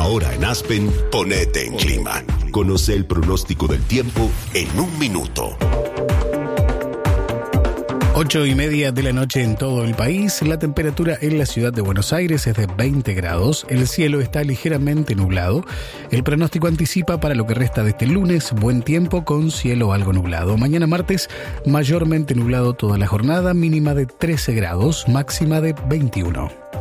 Ahora en Aspen, ponete en clima. Conoce el pronóstico del tiempo en un minuto. 8:30 de la noche en todo el país. La temperatura en la ciudad de Buenos Aires es de 20 grados. El cielo está ligeramente nublado. El pronóstico anticipa para lo que resta de este lunes buen tiempo con cielo algo nublado. Mañana martes mayormente nublado toda la jornada, mínima de 13 grados, máxima de 21.